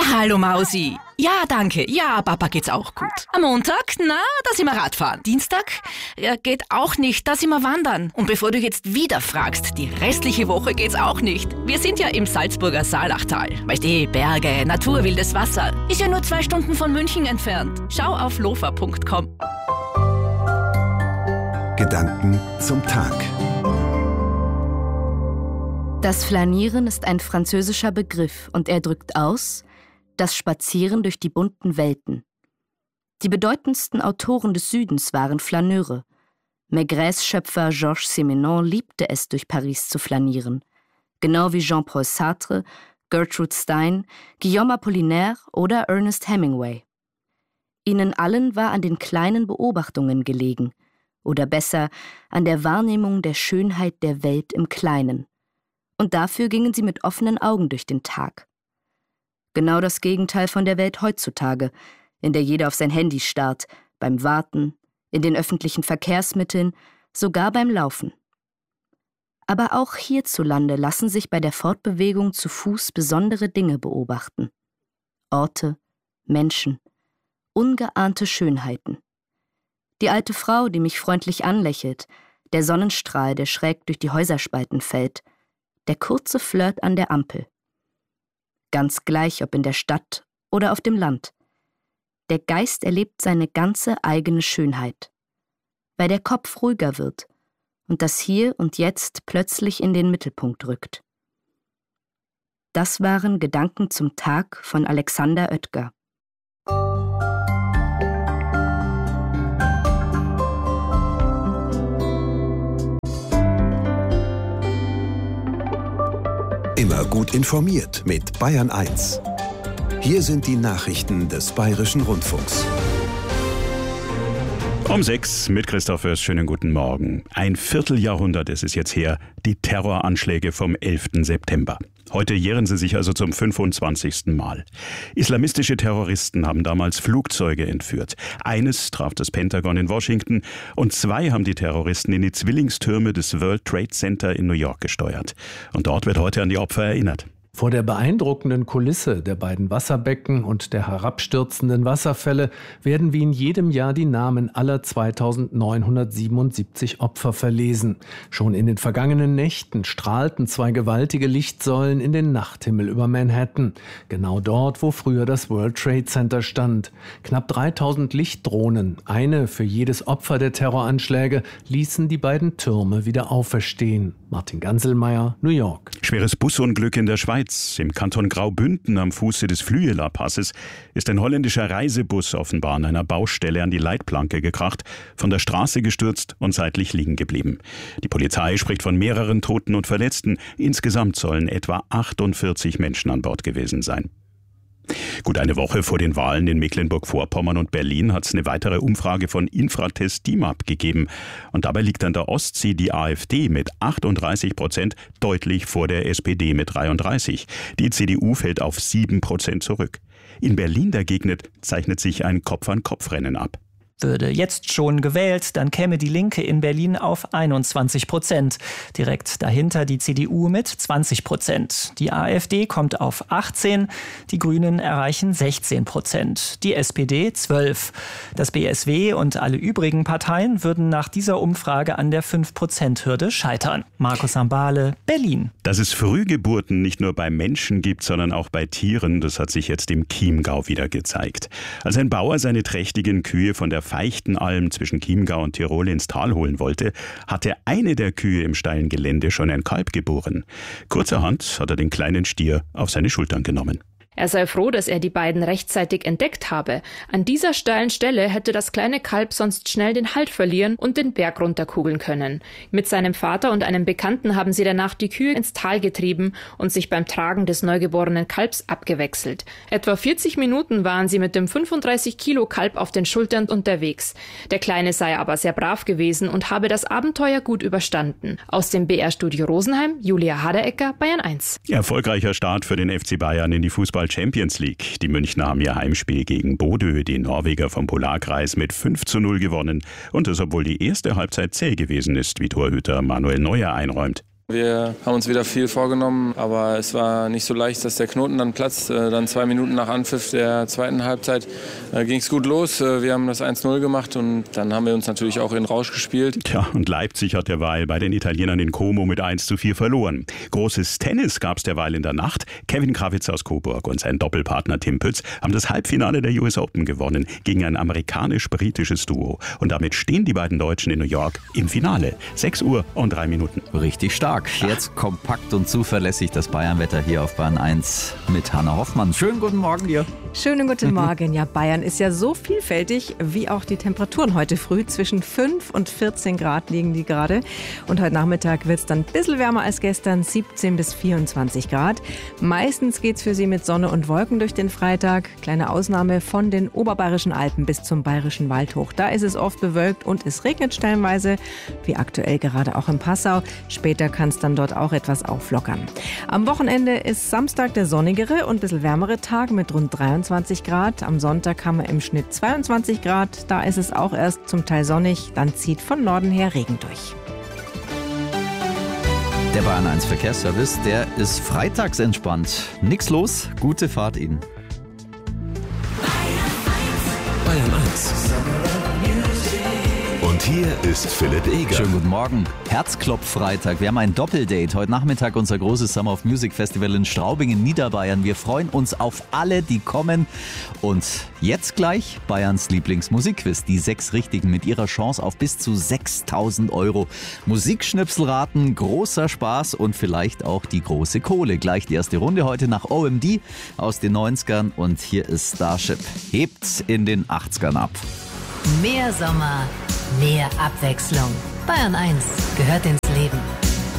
Hallo Mausi. Ja, danke. Ja, Papa geht's auch gut. Am Montag, da sind wir Radfahren. Dienstag, geht auch nicht, da sind wir wandern. Und bevor du jetzt wieder fragst, die restliche Woche geht's auch nicht. Wir sind ja im Salzburger Saalachtal. Weißt du, Berge, Natur, wildes Wasser. Ist ja nur 2 Stunden von München entfernt. Schau auf lofa.com. Gedanken zum Tag. Das Flanieren ist ein französischer Begriff und er drückt aus: das Spazieren durch die bunten Welten. Die bedeutendsten Autoren des Südens waren Flaneure. Maigres Schöpfer Georges Simenon liebte es, durch Paris zu flanieren. Genau wie Jean-Paul Sartre, Gertrude Stein, Guillaume Apollinaire oder Ernest Hemingway. Ihnen allen war an den kleinen Beobachtungen gelegen, oder besser, an der Wahrnehmung der Schönheit der Welt im Kleinen. Und dafür gingen sie mit offenen Augen durch den Tag. Genau das Gegenteil von der Welt heutzutage, in der jeder auf sein Handy starrt, beim Warten, in den öffentlichen Verkehrsmitteln, sogar beim Laufen. Aber auch hierzulande lassen sich bei der Fortbewegung zu Fuß besondere Dinge beobachten. Orte, Menschen, ungeahnte Schönheiten. Die alte Frau, die mich freundlich anlächelt, der Sonnenstrahl, der schräg durch die Häuserspalten fällt, der kurze Flirt an der Ampel. Ganz gleich, ob in der Stadt oder auf dem Land. Der Geist erlebt seine ganze eigene Schönheit, weil der Kopf ruhiger wird und das Hier und Jetzt plötzlich in den Mittelpunkt rückt. Das waren Gedanken zum Tag von Alexander Oetker. Immer gut informiert mit Bayern 1. Hier sind die Nachrichten des Bayerischen Rundfunks. Um 6 mit Christoph Fürst. Schönen guten Morgen. Ein Vierteljahrhundert ist es jetzt her, die Terroranschläge vom 11. September. Heute jähren sie sich also zum 25. Mal. Islamistische Terroristen haben damals Flugzeuge entführt. Eines traf das Pentagon in Washington und 2 haben die Terroristen in die Zwillingstürme des World Trade Center in New York gesteuert. Und dort wird heute an die Opfer erinnert. Vor der beeindruckenden Kulisse der beiden Wasserbecken und der herabstürzenden Wasserfälle werden wie in jedem Jahr die Namen aller 2977 Opfer verlesen. Schon in den vergangenen Nächten strahlten 2 gewaltige Lichtsäulen in den Nachthimmel über Manhattan. Genau dort, wo früher das World Trade Center stand. Knapp 3000 Lichtdrohnen, eine für jedes Opfer der Terroranschläge, ließen die beiden Türme wieder auferstehen. Martin Ganselmeier, New York. Schweres Busunglück in der Schweiz. Im Kanton Graubünden am Fuße des Flüeler-Passes ist ein holländischer Reisebus offenbar an einer Baustelle an die Leitplanke gekracht, von der Straße gestürzt und seitlich liegen geblieben. Die Polizei spricht von mehreren Toten und Verletzten. Insgesamt sollen etwa 48 Menschen an Bord gewesen sein. Gut eine Woche vor den Wahlen in Mecklenburg-Vorpommern und Berlin hat es eine weitere Umfrage von Infratest DIMAP gegeben. Und dabei liegt an der Ostsee die AfD mit 38% deutlich vor der SPD mit 33%. Die CDU fällt auf 7% zurück. In Berlin dagegen zeichnet sich ein Kopf-an-Kopf-Rennen ab. Würde jetzt schon gewählt, dann käme die Linke in Berlin auf 21%. Direkt dahinter die CDU mit 20%. Die AfD kommt auf 18%, die Grünen erreichen 16%, die SPD 12%. Das BSW und alle übrigen Parteien würden nach dieser Umfrage an der 5%-Hürde scheitern. Markus Sambale, Berlin. Dass es Frühgeburten nicht nur bei Menschen gibt, sondern auch bei Tieren, das hat sich jetzt im Chiemgau wieder gezeigt. Als ein Bauer seine trächtigen Kühe von der Fichtenalm zwischen Chiemgau und Tirol ins Tal holen wollte, hatte eine der Kühe im steilen Gelände schon ein Kalb geboren. Kurzerhand hat er den kleinen Stier auf seine Schultern genommen. Er sei froh, dass er die beiden rechtzeitig entdeckt habe. An dieser steilen Stelle hätte das kleine Kalb sonst schnell den Halt verlieren und den Berg runterkugeln können. Mit seinem Vater und einem Bekannten haben sie danach die Kühe ins Tal getrieben und sich beim Tragen des neugeborenen Kalbs abgewechselt. Etwa 40 Minuten waren sie mit dem 35 Kilo Kalb auf den Schultern unterwegs. Der Kleine sei aber sehr brav gewesen und habe das Abenteuer gut überstanden. Aus dem BR-Studio Rosenheim, Julia Haderecker, Bayern 1. Erfolgreicher Start für den FC Bayern in die Fußball-Champions League. Die Münchner haben ihr Heimspiel gegen Bodø, die Norweger vom Polarkreis, mit 5:0 gewonnen. Und das, obwohl die erste Halbzeit zäh gewesen ist, wie Torhüter Manuel Neuer einräumt. Wir haben uns wieder viel vorgenommen, aber es war nicht so leicht, dass der Knoten dann platzt. Dann 2 Minuten nach Anpfiff der zweiten Halbzeit ging es gut los. Wir haben das 1-0 gemacht und dann haben wir uns natürlich auch in Rausch gespielt. Tja, und Leipzig hat derweil bei den Italienern in Como mit 1:4 verloren. Großes Tennis gab es derweil in der Nacht. Kevin Krawitz aus Coburg und sein Doppelpartner Tim Pütz haben das Halbfinale der US Open gewonnen gegen ein amerikanisch-britisches Duo. Und damit stehen die beiden Deutschen in New York im Finale. 6:03. Richtig stark. Jetzt kompakt und zuverlässig das Bayernwetter hier auf Bayern 1 mit Hanna Hoffmann. Schönen guten Morgen dir. Schönen guten Morgen. Ja, Bayern ist ja so vielfältig wie auch die Temperaturen heute früh. Zwischen 5 und 14 Grad liegen die gerade. Und heute Nachmittag wird es dann ein bisschen wärmer als gestern, 17 bis 24 Grad. Meistens geht es für Sie mit Sonne und Wolken durch den Freitag. Kleine Ausnahme von den oberbayerischen Alpen bis zum bayerischen Wald hoch. Da ist es oft bewölkt und es regnet stellenweise, wie aktuell gerade auch in Passau. Später kann es dann dort auch etwas auflockern. Am Wochenende ist Samstag der sonnigere und ein bisschen wärmere Tag mit rund 23 Grad. Am Sonntag haben wir im Schnitt 22 Grad. Da ist es auch erst zum Teil sonnig. Dann zieht von Norden her Regen durch. Der Bayern 1 Verkehrsservice, der ist freitags entspannt. Nix los, gute Fahrt Ihnen. Bayern 1. Und hier ist Philipp Eger. Schönen guten Morgen. Herzklopf-Freitag. Wir haben ein Doppeldate. Heute Nachmittag unser großes Summer of Music Festival in Straubing in Niederbayern. Wir freuen uns auf alle, die kommen. Und jetzt gleich Bayerns Lieblingsmusikquiz. Die 6 Richtigen mit ihrer Chance auf bis zu 6.000 €. Musikschnipselraten, großer Spaß und vielleicht auch die große Kohle. Gleich die erste Runde heute nach OMD aus den 90ern. Und hier ist Starship. Hebt's in den 80ern ab. Mehr Sommer, mehr Abwechslung. Bayern 1 gehört ins Leben.